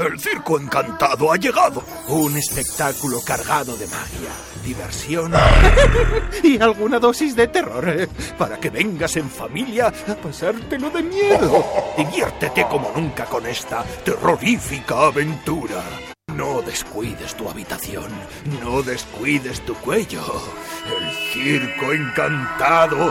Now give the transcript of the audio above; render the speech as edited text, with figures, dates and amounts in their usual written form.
El Circo Encantado ha llegado. Un espectáculo cargado de magia, diversión y alguna dosis de terror, para que vengas en familia a pasártelo de miedo. Diviértete como nunca con esta terrorífica aventura. No descuides tu habitación, no descuides tu cuello. El Circo Encantado